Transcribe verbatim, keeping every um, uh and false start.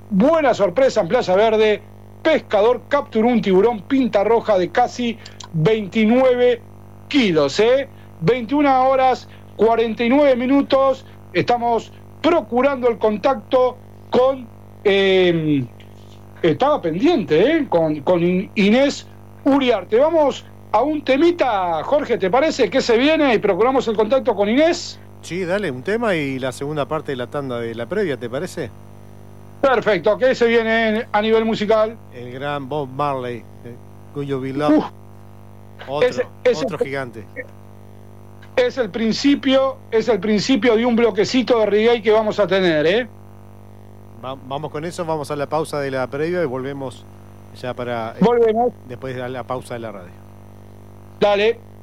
buena sorpresa en Playa Verde. Pescador capturó un tiburón pinta roja de casi veintinueve kilos, ¿eh? veintiuna horas, cuarenta y nueve minutos. Estamos procurando el contacto con... Eh, estaba pendiente, ¿eh? Con, con Inés Uriarte. Vamos a un temita, Jorge, ¿te parece? ¿Qué se viene? Y procuramos el contacto con Inés. Sí, dale, un tema y la segunda parte de la tanda de la previa, ¿te parece? Perfecto, ¿qué se viene a nivel musical? El gran Bob Marley, cuyo Be Love. Otro, ese, ese, otro gigante. Es el principio, es el principio de un bloquecito de reggae que vamos a tener, ¿eh? Va, vamos con eso, vamos a la pausa de la previa y volvemos ya para... Volvemos. Eh, después de la pausa de la radio. Dale.